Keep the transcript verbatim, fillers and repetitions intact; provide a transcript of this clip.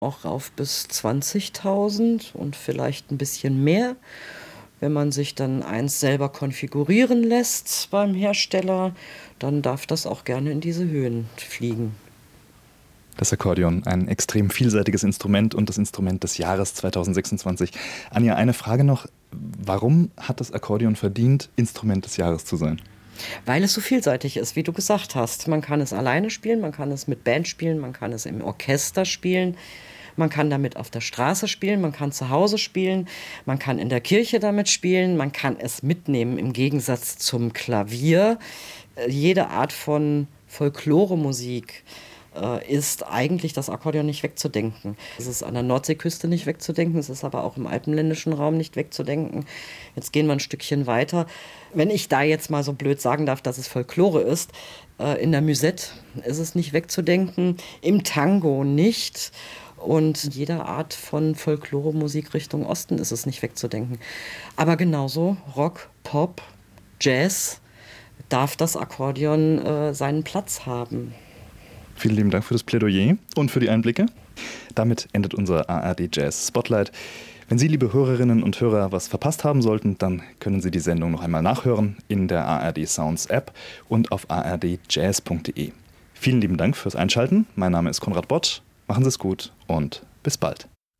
auch rauf bis zwanzigtausend und vielleicht ein bisschen mehr. Wenn man sich dann eins selber konfigurieren lässt beim Hersteller, dann darf das auch gerne in diese Höhen fliegen. Das Akkordeon, ein extrem vielseitiges Instrument und das Instrument des Jahres zweitausendsechsundzwanzig. Anja, eine Frage noch. Warum hat das Akkordeon verdient, Instrument des Jahres zu sein? Weil es so vielseitig ist, wie du gesagt hast. Man kann es alleine spielen, man kann es mit Band spielen, man kann es im Orchester spielen, man kann damit auf der Straße spielen, man kann zu Hause spielen, man kann in der Kirche damit spielen, man kann es mitnehmen im Gegensatz zum Klavier. Äh, Jede Art von Folkloremusik äh, ist eigentlich das Akkordeon nicht wegzudenken. Es ist an der Nordseeküste nicht wegzudenken, es ist aber auch im alpenländischen Raum nicht wegzudenken. Jetzt gehen wir ein Stückchen weiter. Wenn ich da jetzt mal so blöd sagen darf, dass es Folklore ist, äh, in der Musette ist es nicht wegzudenken, im Tango nicht. Und jeder Art von Folklore-Musik Richtung Osten ist es nicht wegzudenken. Aber genauso Rock, Pop, Jazz darf das Akkordeon äh, seinen Platz haben. Vielen lieben Dank für das Plädoyer und für die Einblicke. Damit endet unser A R D Jazz Spotlight. Wenn Sie, liebe Hörerinnen und Hörer, was verpasst haben sollten, dann können Sie die Sendung noch einmal nachhören in der A R D Sounds App und auf a r d jazz punkt d e. Vielen lieben Dank fürs Einschalten. Mein Name ist Konrad Bott. Machen Sie es gut und bis bald.